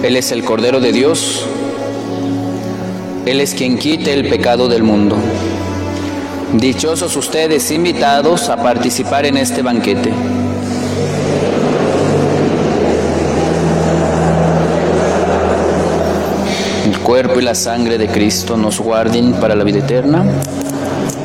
Él es el Cordero de Dios. Él es quien quite el pecado del mundo. Dichosos ustedes, invitados a participar en este banquete. El cuerpo y la sangre de Cristo nos guarden para la vida eterna.